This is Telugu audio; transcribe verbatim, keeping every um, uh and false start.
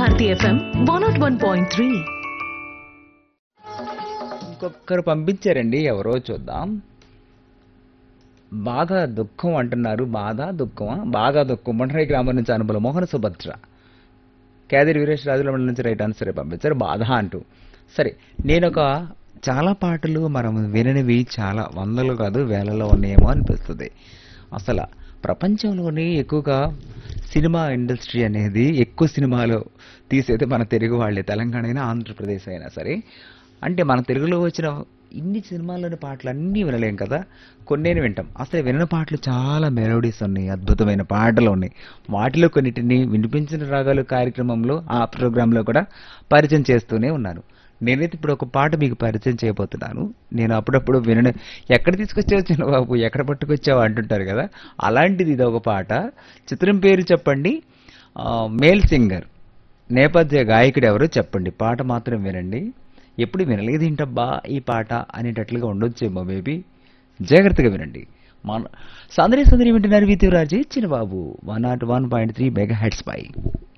Bharati FM one not one point three. ఇంకొకరు పంపించారండి, ఎవరో చూద్దాం. బాగా దుఃఖం అంటున్నారు. బాధ దుఃఖమా? బాగా దుఃఖం మండరాయి గ్రామం నుంచి అనుభవం మోహన సుభద్ర కేదిరి వీరేష్ రాజుల మండలి నుంచి రైట్ ఆన్సర్ పంపించారు బాధ అంటూ. సరే, నేను ఒక చాలా పాటలు మనం విననివి చాలా వందలు కాదు వేలలో ఉన్నాయేమో అనిపిస్తుంది. అసలు ప్రపంచంలోనే ఎక్కువగా సినిమా ఇండస్ట్రీ అనేది ఎక్కువ సినిమాలు తీసేది మన తెలుగు వాళ్ళే. తెలంగాణ అయినా ఆంధ్రప్రదేశ్ అయినా సరే. అంటే మన తెలుగులో వచ్చిన ఇన్ని సినిమాల్లోని పాటలు అన్నీ వినలేం కదా, కొన్నేని వింటాం. అసలు విన్న పాటలు చాలా మెలోడీస్ ఉన్నాయి, అద్భుతమైన పాటలు ఉన్నాయి. వాటిలో కొన్నిటిని వినిపించిన రాగాలు కార్యక్రమంలో ఆ ప్రోగ్రాంలో కూడా పరిచయం చేస్తూనే ఉన్నాను. నేనైతే ఇప్పుడు ఒక పాట మీకు పరిచయం చేయబోతున్నాను. నేను అప్పుడప్పుడు వినడం ఎక్కడ తీసుకొచ్చావు చిన్న బాబు, ఎక్కడ పట్టుకొచ్చావు అంటుంటారు కదా, అలాంటిది ఇది ఒక పాట. చిత్రం పేరు చెప్పండి, మేల్ సింగర్ నేపథ్య గాయకుడు ఎవరో చెప్పండి, పాట మాత్రం వినండి. ఎప్పుడు వినలేదు ఏంటబ్బా ఈ పాట అనేటట్లుగా ఉండొచ్చేమో మేబీ. జాగ్రత్తగా వినండి. మన సందరి సందరి వింటున్నారు విత్యురాజీ చిన్నబాబు one not one point three mega heads pi.